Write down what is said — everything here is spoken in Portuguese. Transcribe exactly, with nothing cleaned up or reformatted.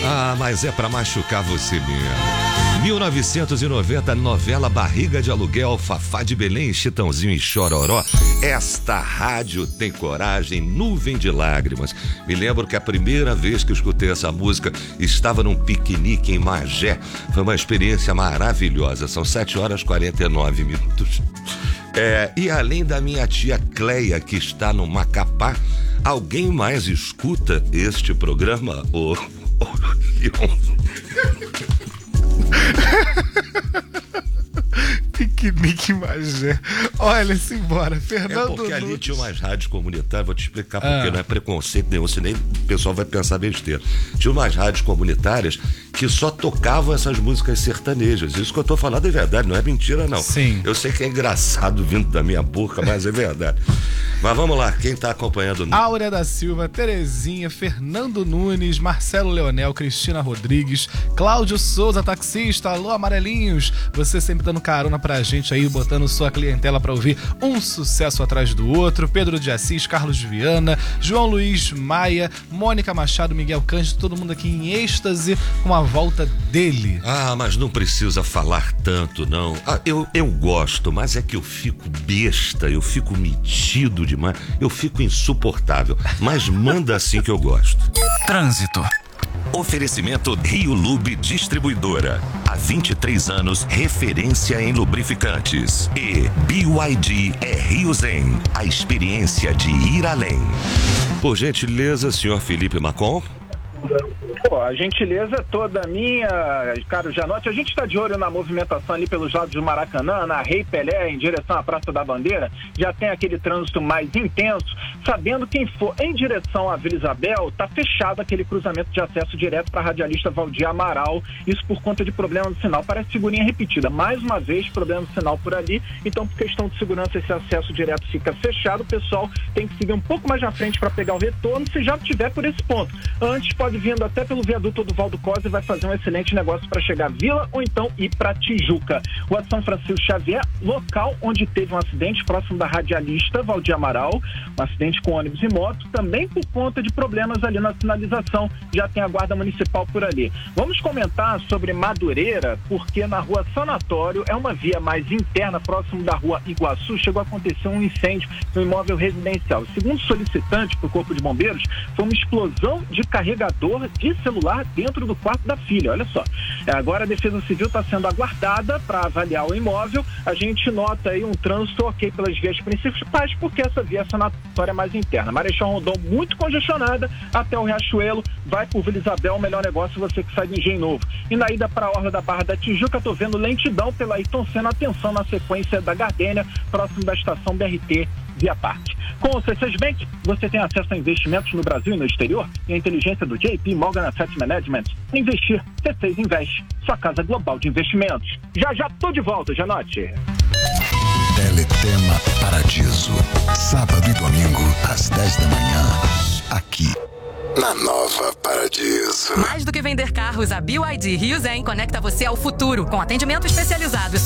Ah, mas é pra machucar você mesmo. mil novecentos e noventa, novela Barriga de Aluguel, Fafá de Belém, Chitãozinho e Chororó. Esta rádio tem coragem, nuvem de lágrimas. Me lembro que a primeira vez que eu escutei essa música estava num piquenique em Magé. Foi uma experiência maravilhosa. São sete horas e quarenta e nove minutos. É, e além da minha tia Cleia, que está no Macapá, alguém mais escuta este programa? Ô, ô, Leon. Piquenique Magé. Olha, simbora, Fernando. É porque ali Nunes. tinha umas rádios comunitárias, vou te explicar porque Ah. não é preconceito nenhum, senão o pessoal vai pensar besteira. Tinha umas rádios comunitárias que só tocavam essas músicas sertanejas. Isso que eu tô falando é verdade, não é mentira não. Sim. Eu sei que é engraçado vindo da minha boca, mas é verdade. Mas vamos lá, quem tá acompanhando? Áurea da Silva, Terezinha, Fernando Nunes, Marcelo Leonel, Cristina Rodrigues, Cláudio Souza, taxista, alô amarelinhos, você sempre dando carona pra gente aí, botando sua clientela pra ouvir um sucesso atrás do outro, Pedro de Assis, Carlos Viana, João Luiz Maia, Mônica Machado, Miguel Cândido, todo mundo aqui em êxtase com a volta dele. Ah, mas não precisa falar tanto, não. Ah, eu, eu gosto, mas é que eu fico besta, eu fico metido demais, eu fico insuportável. Mas manda assim que eu gosto. Trânsito. Oferecimento Rio Lube Distribuidora. Há vinte e três anos, referência em lubrificantes. E B Y D é Rio Zen, a experiência de ir além. Por gentileza, senhor Felipe Macon. Pô, a gentileza é toda minha, caro Janote. A gente está de olho na movimentação ali pelos lados do Maracanã, na Rei Pelé, em direção à Praça da Bandeira. Já tem aquele trânsito mais intenso, sabendo quem for em direção à Vila Isabel, tá fechado aquele cruzamento de acesso direto para a radialista Valdir Amaral. Isso por conta de problema no sinal. Parece figurinha repetida. Mais uma vez, problema no sinal por ali. Então, por questão de segurança, esse acesso direto fica fechado. O pessoal tem que seguir um pouco mais na frente para pegar o retorno, se já estiver por esse ponto. Antes, pode vindo até pelo viaduto do Valdo Cosa e vai fazer um excelente negócio para chegar à Vila ou então ir para Tijuca. Rua São Francisco Xavier, local onde teve um acidente próximo da radialista Valdir Amaral, um acidente com ônibus e moto, também por conta de problemas ali na sinalização, já tem a guarda municipal por ali. Vamos comentar sobre Madureira, porque na Rua Sanatório é uma via mais interna, próximo da Rua Iguaçu, chegou a acontecer um incêndio no imóvel residencial. Segundo solicitante para o Corpo de Bombeiros, foi uma explosão de carregador de celular dentro do quarto da filha, olha só. Agora a Defesa Civil está sendo aguardada para avaliar o imóvel. A gente nota aí um trânsito ok pelas vias principais, porque essa via sanatória é mais interna. Marechal Rondon muito congestionada até o Riachuelo, vai por Vila Isabel, o melhor negócio você que sai de Engenho Novo. E na ida para a Orla da Barra da Tijuca, tô vendo lentidão pela Ayrton Senna, atenção na sequência da Gardênia, próximo da estação B R T Via Parte. Com o C seis Bank, você tem acesso a investimentos no Brasil e no exterior e a inteligência do J P Morgan Asset Management. Investir, C seis Investe, sua casa global de investimentos. Já já tô de volta, Janote. Teletema Paradiso, sábado e domingo às dez da manhã, aqui na Nova Paradiso. Mais do que vender carros, a B Y D Rio Zen conecta você ao futuro com atendimento especializado e